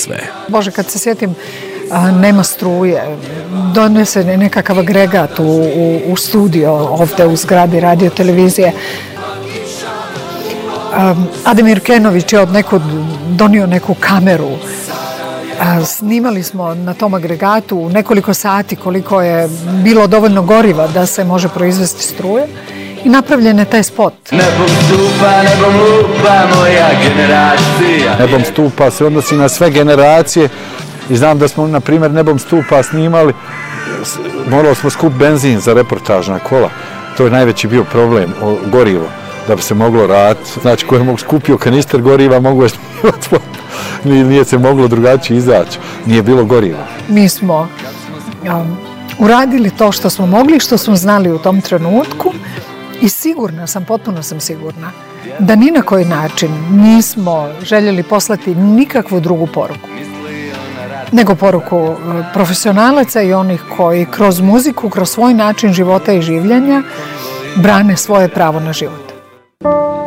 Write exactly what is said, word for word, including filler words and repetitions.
sve. Bože, kad se sjetim, a, nema struje, donese nekakav agregat u, u, u studio ovdje u zgradi radio televizije. Um, Ademir Kenović je od nekog donio neku kameru. A, snimali smo na tom agregatu nekoliko sati koliko je bilo dovoljno goriva da se može proizvesti struje i napravljen je taj spot. Nebom stupa, nebom lupa moja generacija. Nebom stupa se odnosi na sve generacije i znam da smo, na primjer, Nebom stupa snimali, morali smo skup benzin za reportažna kola. To je najveći bio problem, o, gorivo, da bi se moglo raditi. Znači, ko je mogu skupio kanister goriva, mogu je snimati spot. Nije, nije se moglo drugačije izaći, nije bilo goriva. Mi smo um, uradili to što smo mogli, što smo znali u tom trenutku i sigurna sam, potpuno sam sigurna, da ni na koji način nismo željeli poslati nikakvu drugu poruku, nego poruku profesionalaca i onih koji kroz muziku, kroz svoj način života i življenja brane svoje pravo na život.